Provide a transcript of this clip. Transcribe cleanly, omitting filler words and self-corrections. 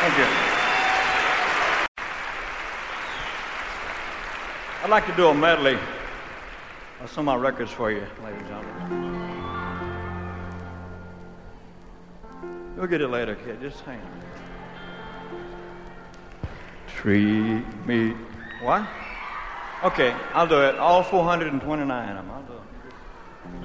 Thank you. I'd like to do a medley of some of my records for you, ladies and gentlemen. You'll get it later, kid. Just hang on. Treat me. What? Okay, I'll do it. All 429 of them. I'll do it.